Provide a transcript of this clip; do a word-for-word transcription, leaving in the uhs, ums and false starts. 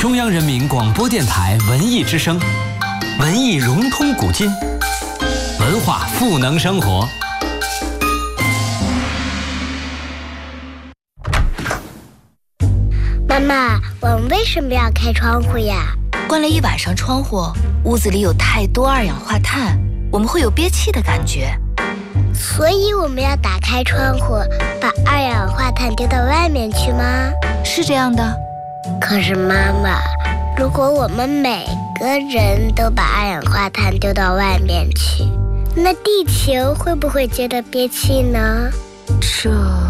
中央人民广播电台文艺之声，文艺融通古今，文化赋能生活。 妈妈，我们为什么要开窗户呀？ 关了一晚上窗户，屋子里有太多二氧化碳，我们会有憋气的感觉。 所以我们要打开窗户，把二氧化碳丢到外面去吗？ 是这样的。 可是妈妈，如果我们每个人都把二氧化碳丢到外面去，那地球会不会觉得憋气呢？ 这